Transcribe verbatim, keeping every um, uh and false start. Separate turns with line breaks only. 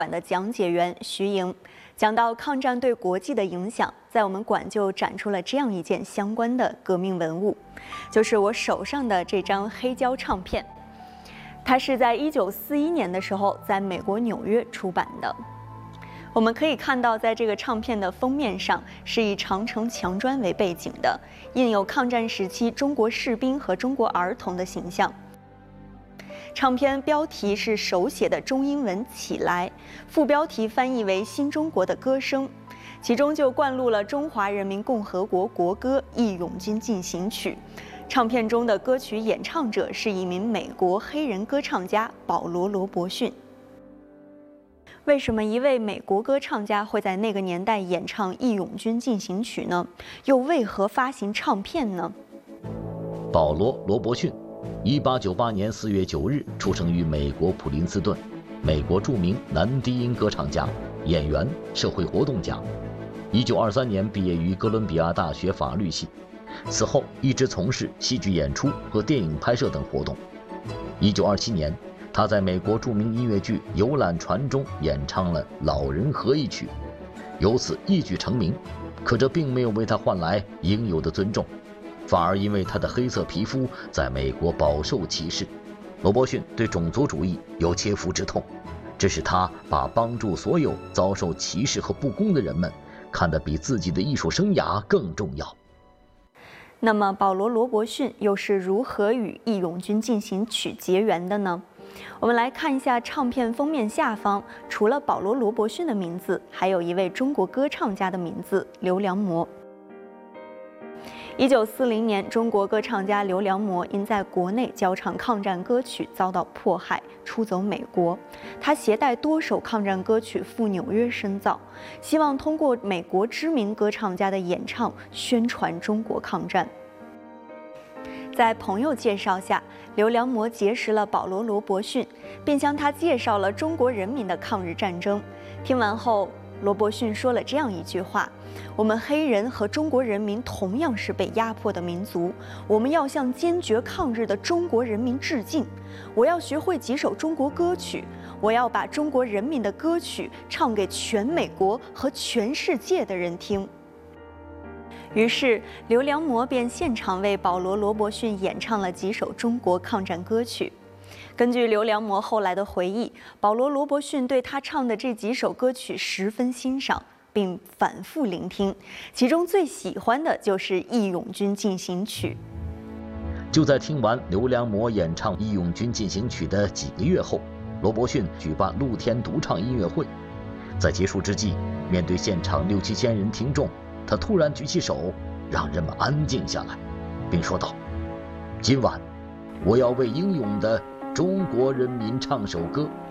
馆的讲解员徐莹讲到抗战对国际的影响，在我们馆就展出了这样一件相关的革命文物，就是我手上的这张黑胶唱片。它是在一九四一年的时候在美国纽约出版的。我们可以看到，在这个唱片的封面上是以长城墙砖为背景的，印有抗战时期中国士兵和中国儿童的形象。唱片标题是手写的中英文“起来”，副标题翻译为“新中国的歌声”，其中就灌录了中华人民共和国国歌《义勇军进行曲》。唱片中的歌曲演唱者是一名美国黑人歌唱家保罗·罗伯逊。为什么一位美国歌唱家会在那个年代演唱《义勇军进行曲》呢？又为何发行唱片呢？
保罗·罗伯逊一八九八年四月九日出生于美国普林斯顿，美国著名男低音歌唱家、演员、社会活动家。一九二三年毕业于哥伦比亚大学法律系，此后一直从事戏剧演出和电影拍摄等活动。一九二七年，他在美国著名音乐剧《游览船》中演唱了《老人和》一曲，由此一举成名。可这并没有为他换来应有的尊重，反而因为他的黑色皮肤在美国饱受歧视。罗伯逊对种族主义有切肤之痛，这使他把帮助所有遭受歧视和不公的人们看得比自己的艺术生涯更重要。
那么，保罗·罗伯逊又是如何与《义勇军进行曲》结缘的呢？我们来看一下唱片封面下方，除了保罗·罗伯逊的名字，还有一位中国歌唱家的名字刘良模。一九四零年，中国歌唱家刘良模因在国内教唱抗战歌曲遭到迫害，出走美国。他携带多首抗战歌曲赴纽约深造，希望通过美国知名歌唱家的演唱宣传中国抗战。在朋友介绍下，刘良模结识了保罗·罗伯逊，并向他介绍了中国人民的抗日战争。听完后，罗伯逊说了这样一句话：我们黑人和中国人民同样是被压迫的民族，我们要向坚决抗日的中国人民致敬。我要学会几首中国歌曲，我要把中国人民的歌曲唱给全美国和全世界的人听。于是，刘良模便现场为保罗·罗伯逊演唱了几首中国抗战歌曲。根据刘良模后来的回忆，保罗·罗伯逊对他唱的这几首歌曲十分欣赏，并反复聆听，其中最喜欢的就是《义勇军进行曲》。
就在听完刘良模演唱《义勇军进行曲》的几个月后，罗伯逊举办露天独唱音乐会。在结束之际，面对现场六七千人听众，他突然举起手，让人们安静下来，并说道：今晚我要为英勇的中国人民唱首歌，